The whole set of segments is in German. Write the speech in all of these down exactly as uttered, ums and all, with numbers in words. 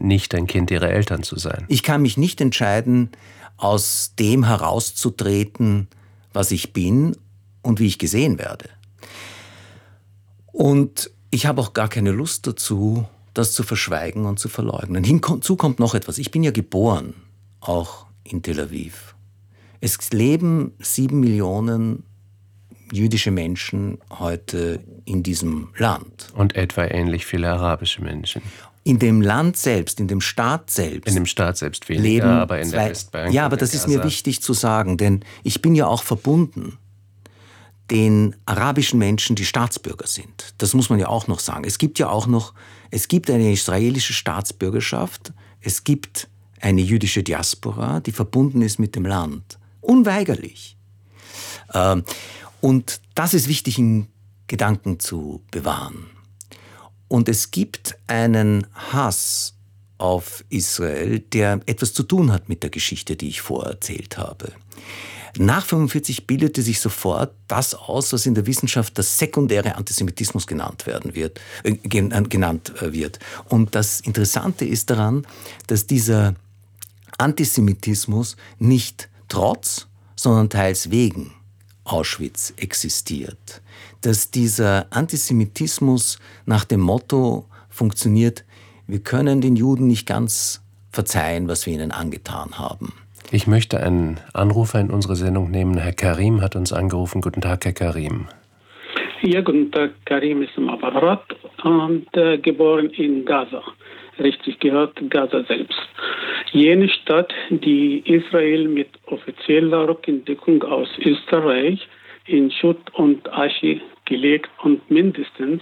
nicht ein Kind ihrer Eltern zu sein. Ich kann mich nicht entscheiden, aus dem herauszutreten, was ich bin und wie ich gesehen werde. Und ich habe auch gar keine Lust dazu, das zu verschweigen und zu verleugnen. Hinzu kommt noch etwas. Ich bin ja geboren, auch in Tel Aviv. Es leben sieben Millionen jüdische Menschen heute in diesem Land. Und etwa ähnlich viele arabische Menschen. In dem Land selbst, in dem Staat selbst. In dem Staat selbst weniger, leben aber in zwei, der Westbank. Ja, aber das ist mir wichtig zu sagen, denn ich bin ja auch verbunden den arabischen Menschen, die Staatsbürger sind. Das muss man ja auch noch sagen. Es gibt ja auch noch, es gibt eine israelische Staatsbürgerschaft, es gibt eine jüdische Diaspora, die verbunden ist mit dem Land. Unweigerlich. Ähm, und das ist wichtig, in Gedanken zu bewahren. Und es gibt einen Hass auf Israel, der etwas zu tun hat mit der Geschichte, die ich vorerzählt habe. Nach fünfundvierzig bildete sich sofort das aus, was in der Wissenschaft der sekundäre Antisemitismus genannt werden wird, äh, genannt wird. Und das Interessante ist daran, dass dieser Antisemitismus nicht trotz, sondern teils wegen Auschwitz existiert. Dass dieser Antisemitismus nach dem Motto funktioniert, wir können den Juden nicht ganz verzeihen, was wir ihnen angetan haben. Ich möchte einen Anrufer in unsere Sendung nehmen. Herr Karim hat uns angerufen. Guten Tag, Herr Karim. Ja, guten Tag. Karim ist im Apparat und äh, geboren in Gaza. Richtig gehört, Gaza selbst. Jene Stadt, die Israel mit offizieller Rückendeckung aus Österreich in Schutt und Asche gelegt und mindestens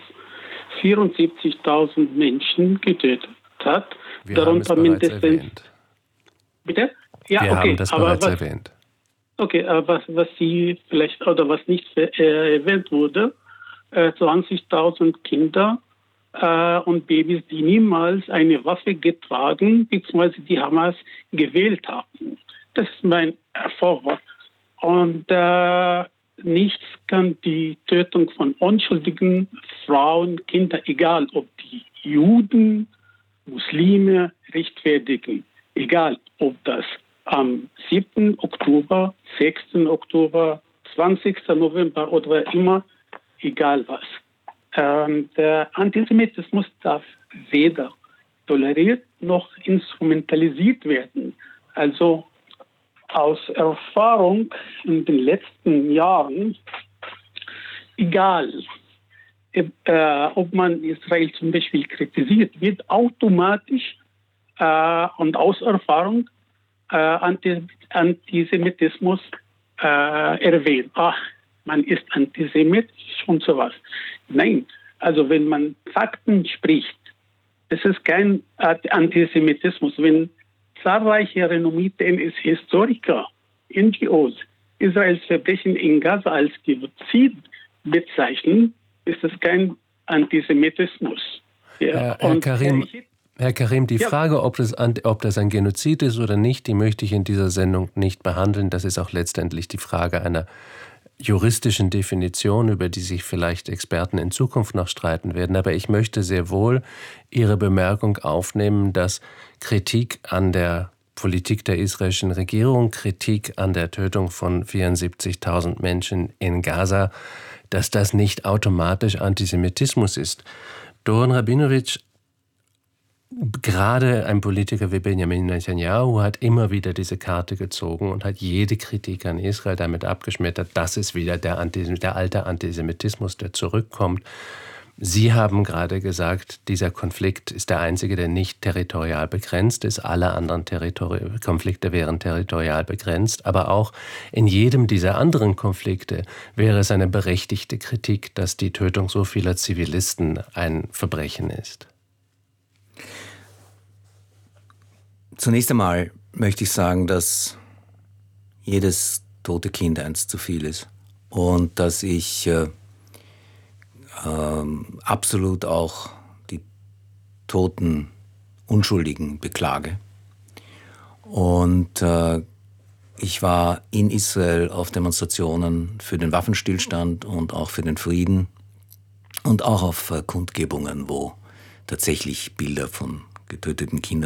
vierundsiebzigtausend Menschen getötet hat. Wir darunter haben es mindestens. Erwähnt. Bitte? Ja, Wir okay, haben das aber bereits was, erwähnt. Okay, aber was, was Sie vielleicht oder was nicht äh, erwähnt wurde, äh, zwanzigtausend Kinder äh, und Babys, die niemals eine Waffe getragen bzw. die Hamas gewählt haben. Das ist mein Vorwurf. Und äh, nichts kann die Tötung von unschuldigen Frauen, Kindern, egal ob die Juden, Muslime, rechtfertigen. Egal ob das am siebten Oktober, sechsten Oktober, zwanzigsten November oder immer, egal was. Ähm, der Antisemitismus darf weder toleriert noch instrumentalisiert werden. Also aus Erfahrung in den letzten Jahren, egal äh, ob man Israel zum Beispiel kritisiert, wird automatisch äh, und aus Erfahrung äh, Antisemitismus äh, erwähnt. Ach, man ist antisemitisch und sowas. Nein, also wenn man Fakten spricht, das ist kein Antisemitismus. Wenn zahlreiche renommierte N S-Historiker, N G Os, Israels Verbrechen in Gaza als Genozid bezeichnen, ist das kein Antisemitismus. Ja, Herr, Herr Karim, ich, Herr Karim, die ja. Frage, ob das, ob das ein Genozid ist oder nicht, die möchte ich in dieser Sendung nicht behandeln. Das ist auch letztendlich die Frage einer juristischen Definition, über die sich vielleicht Experten in Zukunft noch streiten werden. Aber ich möchte sehr wohl Ihre Bemerkung aufnehmen, dass Kritik an der Politik der israelischen Regierung, Kritik an der Tötung von vierundsiebzigtausend Menschen in Gaza, dass das nicht automatisch Antisemitismus ist. Doron Rabinowitsch, gerade ein Politiker wie Benjamin Netanyahu hat immer wieder diese Karte gezogen und hat jede Kritik an Israel damit abgeschmettert. Das ist wieder der, Antis- der alte Antisemitismus, der zurückkommt. Sie haben gerade gesagt, dieser Konflikt ist der einzige, der nicht territorial begrenzt ist. Alle anderen Territori- Konflikte wären territorial begrenzt. Aber auch in jedem dieser anderen Konflikte wäre es eine berechtigte Kritik, dass die Tötung so vieler Zivilisten ein Verbrechen ist. Zunächst einmal möchte ich sagen, dass jedes tote Kind eins zu viel ist und dass ich äh, ähm, absolut auch die toten Unschuldigen beklage. Und äh, ich war in Israel auf Demonstrationen für den Waffenstillstand und auch für den Frieden und auch auf äh, Kundgebungen, wo tatsächlich Bilder von getöteten Kindern